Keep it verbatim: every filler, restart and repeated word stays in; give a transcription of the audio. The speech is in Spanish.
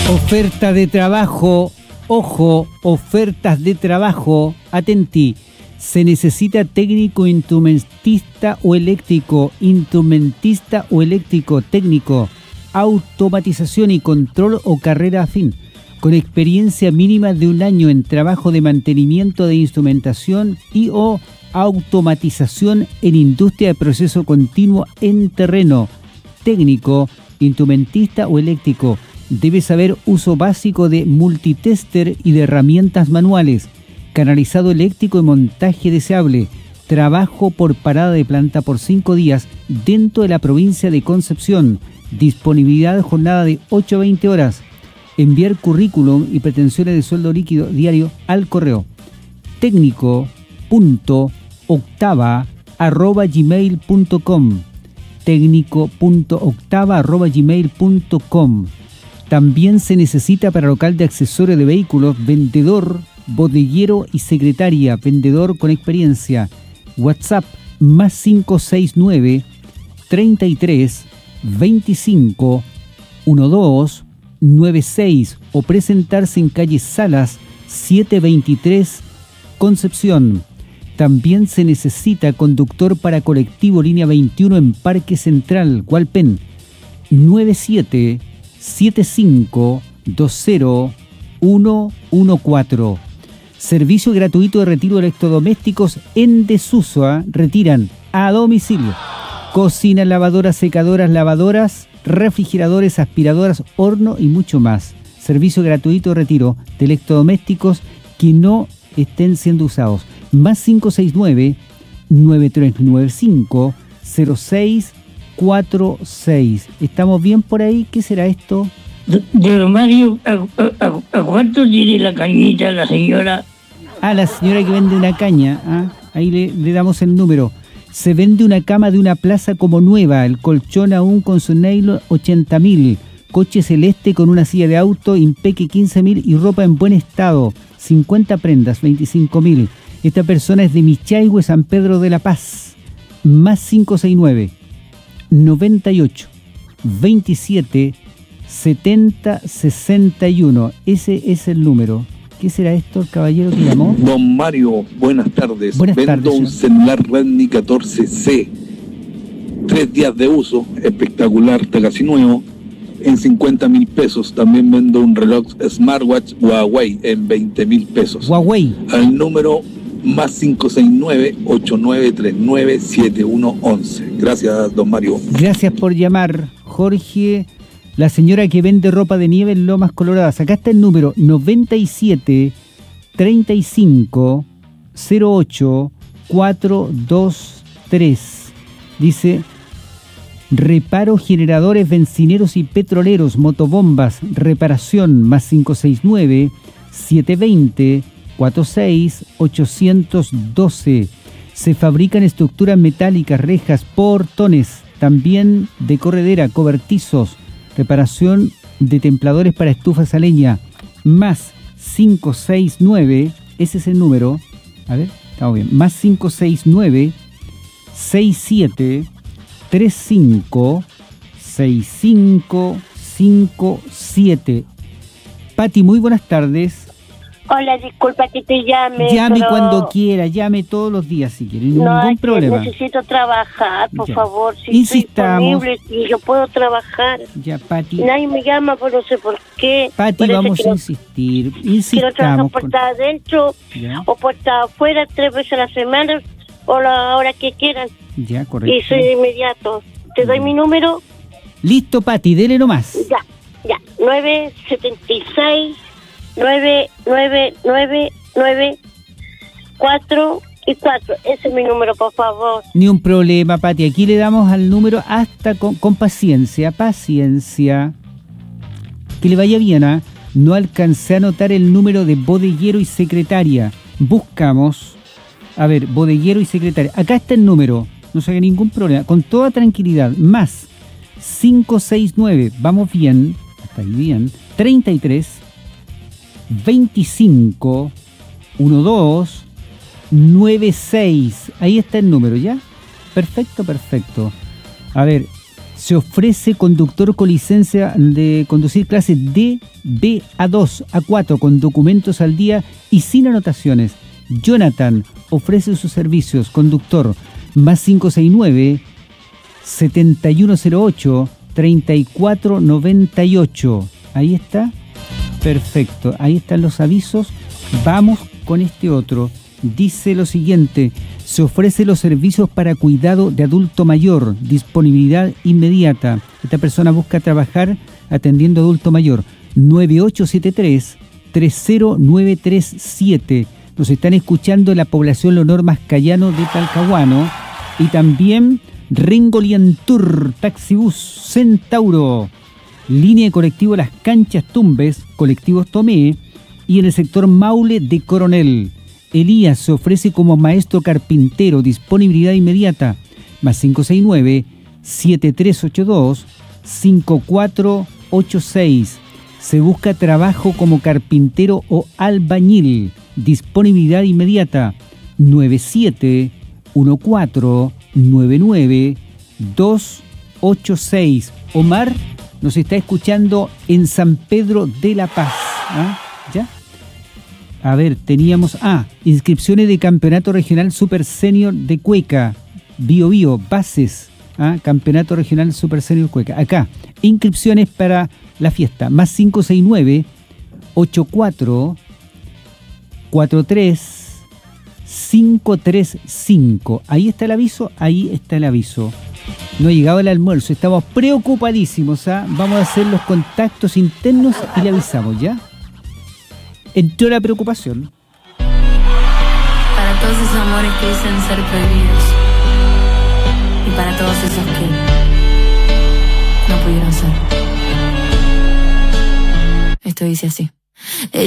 Oferta de trabajo, ojo, ofertas de trabajo, atentí. Se necesita técnico instrumentista o eléctrico, instrumentista o eléctrico, técnico, automatización y control o carrera afín, con experiencia mínima de un año en trabajo de mantenimiento de instrumentación y o automatización en industria de proceso continuo en terreno, técnico, instrumentista o eléctrico. Debe saber uso básico de multitester y de herramientas manuales, canalizado eléctrico y montaje deseable, trabajo por parada de planta por cinco días dentro de la provincia de Concepción, disponibilidad de jornada de ocho a veinte horas, enviar currículum y pretensiones de sueldo líquido diario al correo técnico punto octava arroba gmail punto com, técnico punto octava arroba gmail punto com. También se necesita para local de accesorios de vehículos, vendedor, bodeguero y secretaria, vendedor con experiencia. WhatsApp más cinco seis nueve, treinta y tres, veinticinco, doce, noventa y seis o presentarse en calle Salas setecientos veintitrés, Concepción. También se necesita conductor para colectivo línea veintiuno en Parque Central, Hualpén, nueve siete siete cinco dos cero uno uno cuatro. Servicio gratuito de retiro de electrodomésticos en desuso, ¿eh? Retiran a domicilio. Cocinas, lavadoras, secadoras, lavadoras, refrigeradores, aspiradoras, horno y mucho más. Servicio gratuito de retiro de electrodomésticos que no estén siendo usados. Más cinco seis nueve, nueve tres nueve cinco, cero seis cuatro seis. ¿Estamos bien por ahí? ¿Qué será esto? Don Mario, ¿a, a, a cuánto tiene la cañita la señora? Ah, la señora que vende una caña. Ah, ahí le, le damos el número. Se vende una cama de una plaza como nueva, el colchón aún con su nylon ochenta mil, coche celeste con una silla de auto impeque quince mil y ropa en buen estado, cincuenta prendas, veinticinco mil. Esta persona es de Michaihue, San Pedro de la Paz. Más cinco seis nueve, noventa y ocho, veintisiete, setenta, sesenta y uno. Ese es el número. ¿Qué será esto, el caballero que llamó? Don Mario, buenas tardes. Buenas Vendo tardes, un señor. celular Redmi catorce C. Tres días de uso, espectacular, está casi nuevo, en cincuenta mil pesos. También vendo un reloj smartwatch Huawei en veinte mil pesos. Huawei. Al número más cinco seis nueve, ocho nueve tres nueve, siete uno uno uno. Gracias, don Mario. Gracias por llamar, Jorge. La señora que vende ropa de nieve en Lomas Coloradas. Acá está el número noventa y siete, treinta y cinco, cero ocho, cuatrocientos veintitrés. Dice: reparo generadores bencineros y petroleros, motobombas, reparación, más cinco seis nueve, setecientos veinte, cuarenta y seis, ochocientos doce. Se fabrican estructuras metálicas, rejas, portones, también de corredera, cobertizos, reparación de templadores para estufas a leña, más cinco seis nueve, ese es el número, a ver, estamos bien, más cinco seis nueve, seis siete, tres cinco, seis cinco cinco siete. Pati, muy buenas tardes. Hola, disculpa que te llame. Llame pero... cuando quiera, llame todos los días si quiere, ningún no, es que problema. necesito trabajar, por Ya. favor. Si Insistamos. estoy disponible, si yo puedo trabajar. Ya, Pati. Nadie me llama, pues no sé por qué. Pati, Parece vamos que a no- insistir. Quiero trabajar Insistamos. puerta adentro Ya, o puerta afuera tres veces a la semana o la hora que quieran. ya, Y correcto. soy de inmediato. Te doy Ya. mi número. Listo, Pati, dele nomás. Ya, ya. nueve siete seis, nueve nueve nueve nueve, cuatro y cuatro. Ese es mi número, por favor. Ni un problema, Pati. Aquí le damos al número hasta con, con paciencia, paciencia. Que le vaya bien, ¿ah? No alcancé a anotar el número de bodeguero y secretaria. Buscamos. A ver, bodeguero y secretaria. Acá está el número. No se haga ningún problema. Con toda tranquilidad. Más cinco seis nueve. Vamos bien. Hasta ahí bien. treinta y tres, veinticinco, doce, noventa y seis. Ahí está el número, ¿ya? Perfecto, perfecto. A ver, Se ofrece conductor con licencia de conducir clase D, B, A dos, A cuatro con documentos al día y sin anotaciones. Jonathan ofrece sus servicios. Conductor más cinco seis nueve, siete uno cero ocho, tres cuatro nueve ocho. Ahí está. Perfecto. Ahí están los avisos. Vamos con este otro. Dice lo siguiente: se ofrece los servicios para cuidado de adulto mayor, disponibilidad inmediata. Esta persona busca trabajar atendiendo adulto mayor. nueve ocho siete tres, tres cero nueve tres siete. Nos están escuchando en la población Leonor Mascayano de Talcahuano y también Rengo Liantur, Taxibús Centauro, línea de colectivo Las Canchas Tumbes, colectivos Tomé, y en el sector Maule de Coronel. Elías se ofrece como maestro carpintero, disponibilidad inmediata, más cinco seis nueve, siete tres ocho dos, cinco cuatro ocho seis. Se busca trabajo como carpintero o albañil, disponibilidad inmediata, nueve siete uno cuatro nueve nueve dos ocho seis. Omar nos está escuchando en San Pedro de la Paz. ¿Ah? ¿Ya? A ver, teníamos... Ah, inscripciones de Campeonato Regional Super Senior de Cueca. Bio Bio, bases. ¿Ah? Campeonato Regional Super Senior Cueca. Acá, inscripciones para la fiesta. Más cinco seis nueve, ocho cuatro cuatro tres cinco tres cinco. Ahí está el aviso, ahí está el aviso. No ha llegado el almuerzo, estamos preocupadísimos. ¿Ah? Vamos a hacer los contactos internos y le avisamos, ¿ya? Entró la preocupación. Para todos esos amores que dicen ser prohibidos y para todos esos que no pudieron ser. Esto dice así.